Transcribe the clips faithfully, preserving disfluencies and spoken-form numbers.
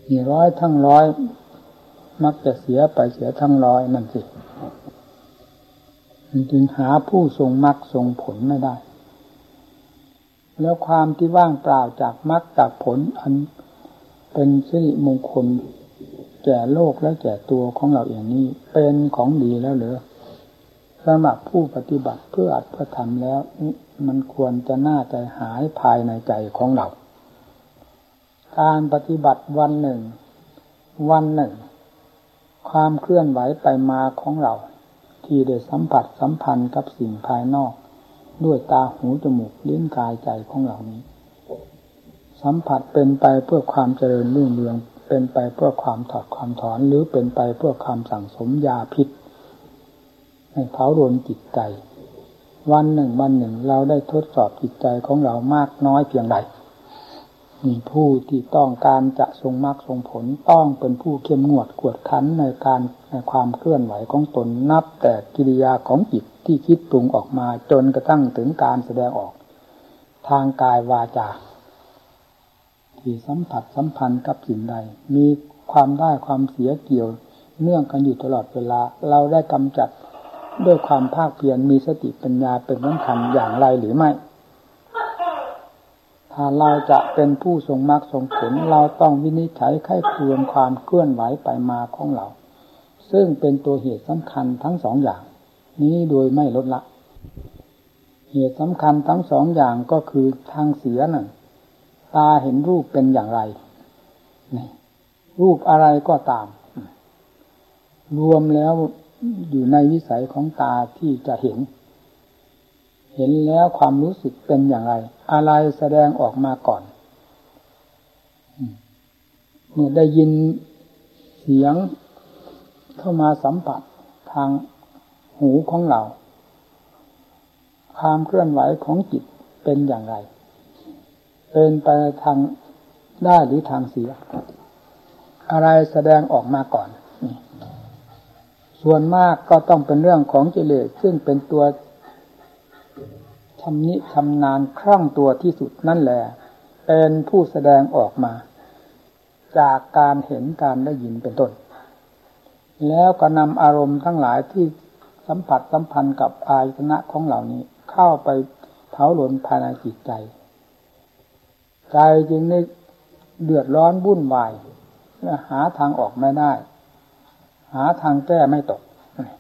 มีร้อยทั้งร้อยมักจะเสียไปเสียทั้งร้อยนั่นสิจึงหาผู้ทรงมรรคทรงผลไม่ได้แล้วความที่ว่างเปล่าจากมรรคจากผลอันเป็นสิริมงคลแก่โลกและแก่ตัวของเราอย่างนี้เป็นของดีแล้วเหรอสำหรับผู้ปฏิบัติเพื่ออัตเพื่อทำแล้วมันควรจะน่าใจหายภายในใจของเราการปฏิบัติวันหนึ่งวันหนึ่งความเคลื่อนไหวไปมาของเราที่ได้สัมผัสสัมพันธ์กับสิ่งภายนอกด้วยตาหูจมูกลิ้นกายใจของเรานี้สัมผัสเป็นไปเพื่อความเจริญรุ่งเรืองเป็นไปเพื่อความถอดความถอนหรือเป็นไปเพื่อความสั่งสมยาพิษให้เผาโดนจิตใจวันหนึ่งวันหนึ่งเราได้ทดสอบจิตใจของเรามากน้อยเพียงใดมีผู้ที่ต้องการจะทรงมรรคทรงผลต้องเป็นผู้เข้มงวดกวดขันในการในความเคลื่อนไหวของตนนับแต่กิริยาของจิตที่คิดปรุงออกมาจนกระทั่งถึงการแสดงออกทางกายวาจาที่สัมผัสสัมพันธ์กับสิ่งใดมีความได้ความเสียเกี่ยวเนื่องกันอยู่ตลอดเวลาเราได้กำจัดด้วยความภาคเพียรมีสติปัญญาเป็นสำคัญอย่างไรหรือไม่ถ้าเราจะเป็นผู้ทรงมรรคทรงผลเราต้องวินิจฉัยไข้ควรความเคลื่อนไหวไปมาของเราซึ่งเป็นตัวเหตุสำคัญทั้งสองอย่างนี้โดยไม่ลดละเหตุสำคัญทั้งสองอย่างก็คือทางเสียน่ะตาเห็นรูปเป็นอย่างไรนี่รูปอะไรก็ตามรวมแล้วอยู่ในวิสัยของตาที่จะเห็นเห็นแล้วความรู้สึกเป็นอย่างไรอะไรแสดงออกมาก่อนเนี่ยได้ยินเสียงเข้ามาสัมผัสทางหูของเราความเคลื่อนไหวของจิตเป็นอย่างไรเป็นไปทางได้หรือทางเสียอะไรแสดงออกมาก่อนส่วนมากก็ต้องเป็นเรื่องของกิเลสซึ่งเป็นตัวชำนิชำนาญคล่องตัวที่สุดนั่นแหละเป็นผู้แสดงออกมาจากการเห็นการได้ยินเป็นต้นแล้วก็นำอารมณ์ทั้งหลายที่สัมผัสสัมพันธ์กับอายตนะของเหล่านี้เข้าไปเผาหลนภายในจิตใจใจจึงได้เดือดร้อนวุ่นวายและหาทางออกไม่ได้หาทางแก้ไม่ตก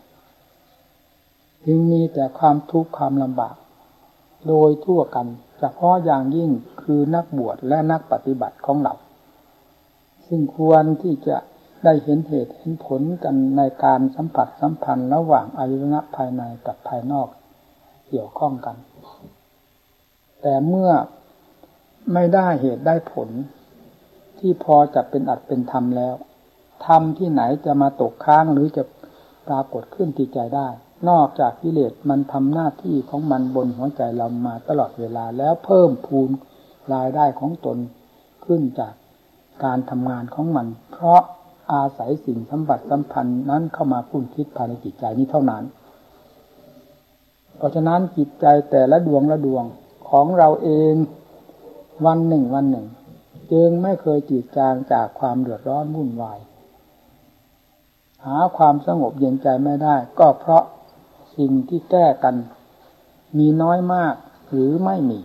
จึงมีแต่ความทุกข์ความลำบากโดยทั่วกันเฉพาะอย่างยิ่งคือนักบวชและนักปฏิบัติของเราซึ่งควรที่จะได้เห็นเหตุเห็นผลกันในการสัมผัสสัมพันธ์ระหว่างอายตนะภายในกับภายนอกเกี่ยวข้องกันแต่เมื่อไม่ได้เหตุได้ผลที่พอจะเป็นอัตเป็นธรรมแล้วธรรมที่ไหนจะมาตกค้างหรือจะปรากฏขึ้นที่ใจได้นอกจากกิเลสมันทำหน้าที่ของมันบนหัวใจเรามาตลอดเวลาแล้วเพิ่มพูนรายได้ของตนขึ้นจากการทำงานของมันเพราะอาศัยสิ่งสัมผัสสัมพันธ์นั้นเข้ามาพุ่นคิดภายในจิตใจนี้เท่านั้นเพราะฉะนั้นจิตใจแต่ละดวงละดวงของเราเองวันหนึ่งวันหนึ่งจึงไม่เคยจืดจางจากความเดือดร้อนวุ่นวายหาความสงบเย็นใจไม่ได้ก็เพราะสิ่งที่แก้กันมีน้อยมากหรือไม่มี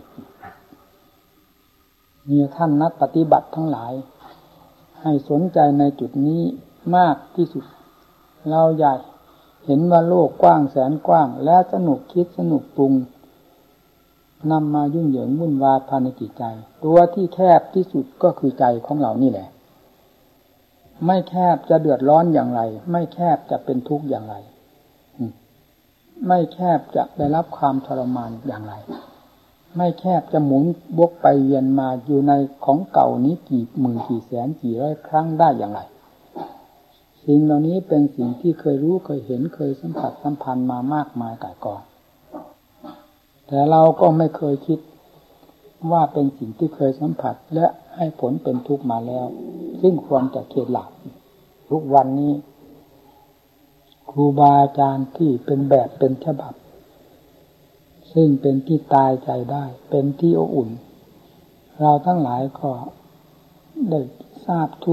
มีท่านนักปฏิบัติทั้งหลายให้สนใจในจุดนี้มากที่สุดเราใหญ่เห็นว่าโลกกว้างแสนกว้างและสนุกคิดสนุกปรุงนำมายุ่งเหยิงวุ่นวายภายในจิตใจตัวที่แคบที่สุดก็คือใจของเรานี่แหละไม่แคบจะเดือดร้อนอย่างไรไม่แคบจะเป็นทุกข์อย่างไรไม่แคบจะได้รับความทรมานอย่างไรไม่แคบจะหมุนวกไปเวียนมาอยู่ในของเก่านี้กี่หมื่นกี่แสนกี่ร้อยครั้งได้อย่างไรสิ่งเหล่านี้เป็นสิ่งที่เคยรู้เคยเห็นเคยสัมผัสสัมพันธ์มามากมายก่ายก่อนแต่เราก็ไม่เคยคิดว่าเป็นสิ่งที่เคยสัมผัสและให้ผลเป็นทุกข์มาแล้วซึ่งควรจะเข็ดหลาบทุกวันนี้ครูบาอาจารย์ที่เป็นแบบเป็นฉบับซึ่งเป็นที่ตายใจได้เป็นที่อบอุ่นเราทั้งหลายก็ได้ทราบทั่ว